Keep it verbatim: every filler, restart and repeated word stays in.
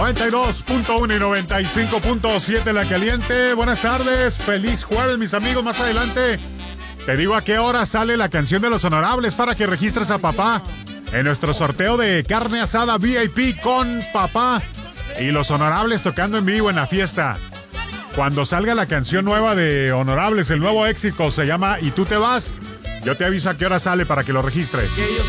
noventa y dos punto uno y noventa y cinco punto siete La Caliente. Buenas tardes, feliz jueves, mis amigos. Más adelante te digo a qué hora sale la canción de Los Honorables para que registres a papá en nuestro sorteo de carne asada V I P con papá y Los Honorables tocando en vivo en la fiesta. Cuando salga la canción nueva de Honorables, el nuevo éxito se llama Y tú te vas, yo te aviso a qué hora sale para que lo registres. Que yo